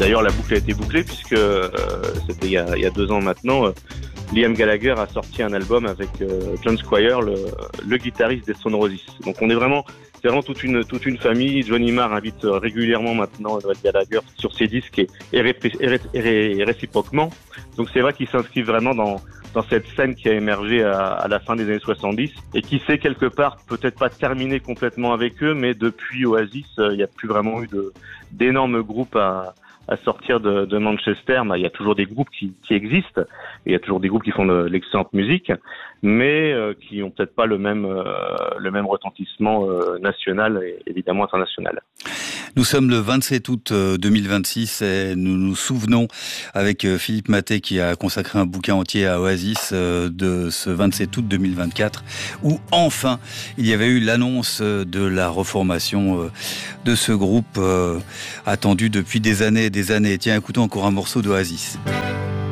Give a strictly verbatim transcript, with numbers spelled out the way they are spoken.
d'ailleurs, la boucle a été bouclée puisque euh, c'était il y, a, il y a deux ans maintenant. Euh, Liam Gallagher a sorti un album avec euh, John Squire, le, le guitariste des Stone Roses. Donc on est vraiment, c'est vraiment toute une toute une famille. Johnny Marr invite régulièrement maintenant Noel Gallagher sur ses disques et, et, répé, et, ré, et réciproquement. Donc c'est vrai qu'il s'inscrit vraiment dans dans cette scène qui a émergé à, à la fin des années soixante-dix et qui s'est quelque part peut-être pas terminé complètement avec eux, mais depuis Oasis, il n'y a plus vraiment eu de d'énormes groupes à à sortir de, de Manchester. Bah, il y a toujours des groupes qui, qui existent, et il y a toujours des groupes qui font de l'excellente musique, mais euh, qui ont peut-être pas le même euh, le même retentissement euh, national et évidemment international. Nous sommes le vingt-sept août deux mille vingt-six et nous nous souvenons avec Philippe Mattei qui a consacré un bouquin entier à Oasis de ce vingt-sept août deux mille vingt-quatre où enfin il y avait eu l'annonce de la reformation de ce groupe attendu depuis des années et des années. Tiens, écoutons encore un morceau d'Oasis.